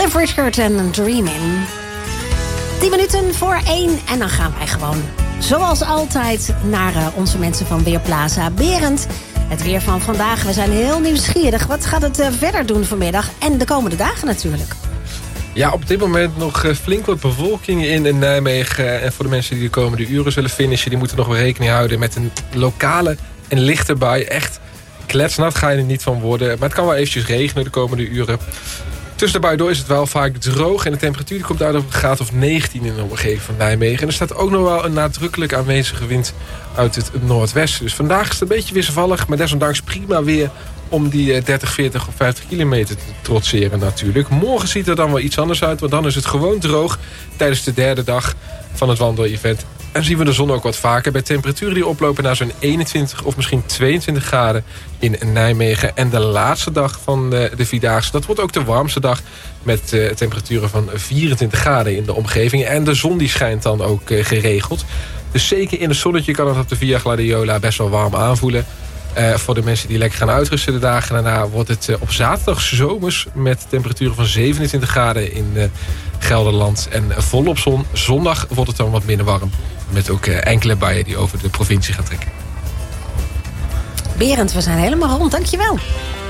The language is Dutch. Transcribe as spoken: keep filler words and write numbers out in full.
Cliff Richard en Dreamin'. tien minuten voor één en dan gaan wij gewoon, zoals altijd, naar uh, onze mensen van Weerplaza. Berend, het weer van vandaag. We zijn heel nieuwsgierig. Wat gaat het uh, verder doen vanmiddag en de komende dagen natuurlijk? Ja, op dit moment nog uh, flink wat bewolking in, in Nijmegen. En voor de mensen die de komende uren zullen finishen, die moeten nog wel rekening houden met een lokale en lichte bui. Echt kletsnat ga je er niet van worden. Maar het kan wel eventjes regenen de komende uren. Tussen de bui door is het wel vaak droog. En de temperatuur die komt uit op een graad of negentien in de omgeving van Nijmegen. En er staat ook nog wel een nadrukkelijk aanwezige wind uit het noordwesten. Dus vandaag is het een beetje wisselvallig, maar desondanks prima weer om die dertig, veertig of vijftig kilometer te trotseren natuurlijk. Morgen ziet er dan wel iets anders uit, want dan is het gewoon droog tijdens de derde dag van het wandel-event. En zien we de zon ook wat vaker bij temperaturen die oplopen naar zo'n eenentwintig of misschien tweeëntwintig graden in Nijmegen. En de laatste dag van de, de Vierdaagse, dat wordt ook de warmste dag met uh, temperaturen van vierentwintig graden in de omgeving. En de zon die schijnt dan ook uh, geregeld. Dus zeker in het zonnetje kan het op de Via Gladiola best wel warm aanvoelen. Uh, voor de mensen die lekker gaan uitrusten de dagen daarna wordt het uh, op zaterdag zomers met temperaturen van zevenentwintig graden in uh, Gelderland. En uh, volop zon. Zondag wordt het dan wat minder warm. Met ook uh, enkele buien die over de provincie gaan trekken. Berend, we zijn helemaal rond. Dankjewel.